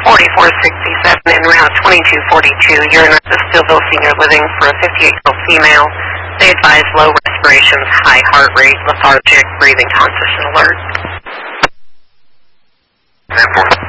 4467 and route 2242. You're in Stillville Senior Living for a 58-year-old female. They advise low respirations, high heart rate, lethargic, breathing, conscious, and alert.